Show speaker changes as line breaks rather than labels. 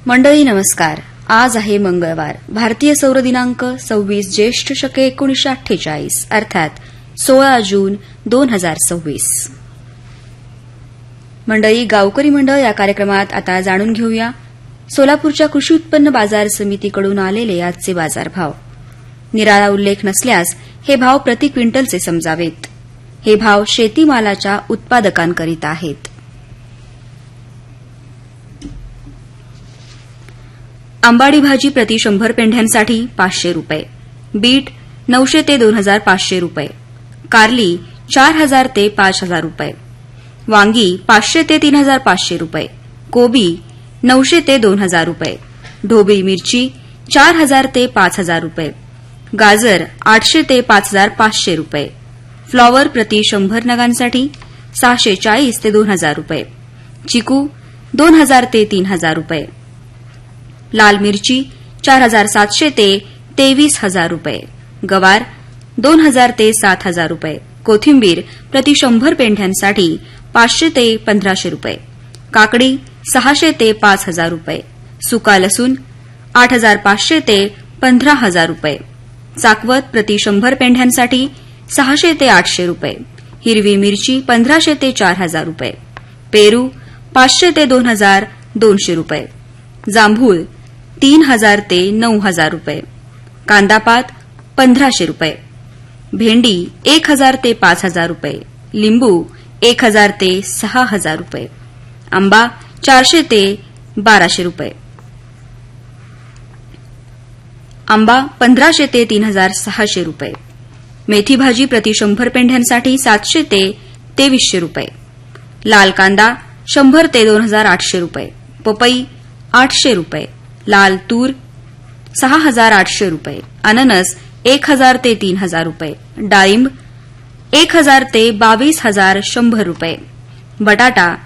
मंडळी नमस्कार. आज आहे मंगळवार. भारतीय सौर दिनांक 26 ज्येष्ठ शके 1948 अर्थात 16 जून 2026. मंडळी गावकरी मंडळ या कार्यक्रमात आता जाणून घेऊया सोलापूरच्या कृषी उत्पन्न बाजार समितीकडून आलेले आजचे बाजारभाव. निराळा उल्लेख नसल्यास हे भाव प्रति क्विंटलचे समजावेत. हे भाव शेतीमालाच्या उत्पादकांकरिता आहेत. आंबाडी भाजी प्रति 100 पेंढ्यांसाठी 500 रुपये. बीट 900 ते 2500 रुपये. कारली 4000 ते 5000 रुपये. वांगी 500 ते 3500 रुपये. कोबी 900 ते 2000 रुपये. ढोबळी मिरची 4000 ते 5000 रुपये. गाजर 800 ते 5500 रुपये. फ्लॉवर प्रति 100 नगांसाठी 640 ते 2000 रुपये. चिकू 2000 ते 3000 रुपये. लाल मिरची 4700 ते 23000 रुपये. गवार 2000 ते 7000 रुपये. कोथिंबीर प्रति 100 पेंढ्यांसाठी 500 ते 1500 रुपये. काकडी 600 ते 5000 रुपये. सुका लसूण 8500 ते 15000 रुपये. चाकवत प्रति 100 पेंढ्यांसाठी 600 ते 800 रुपये. हिरवी मिरची 1500 ते 4000 रुपये. पेरू 500 ते 2200 रुपये. जांभूळ 3000 ते 9000 रुपये. कांदापात 1500 रुपये. भेंडी 1000 ते 5000 रुपये. लिंबू 1000 ते 6000 रुपये. आंबा 400 ते 1200 रुपये. आंबा 1500 ते 3600 रुपये. मेथी भाजी प्रति 100 पेंढ्यांसाठी 700 ते 2300 रुपये. लाल कांदा 100 ते 2800 रुपये. पपई 800 रुपये. लाल तूर 6800 रुपये. अननस 1000 ते 3000 रुपये. डाळिंब 1000 ते 22100 रुपये. बटाटा